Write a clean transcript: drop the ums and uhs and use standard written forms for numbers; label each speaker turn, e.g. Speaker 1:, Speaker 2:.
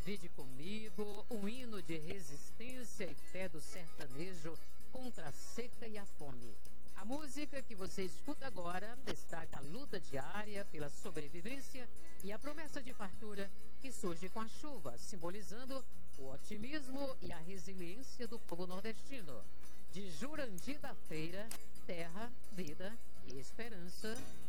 Speaker 1: Vinde comigo, um hino de resistência e fé do sertanejo contra a seca e a fome. A música que você escuta agora destaca a luta diária pela sobrevivência e a promessa de fartura que surge com a chuva, simbolizando o otimismo e a resiliência do povo nordestino. De Jurandir da Feira, terra, vida e esperança.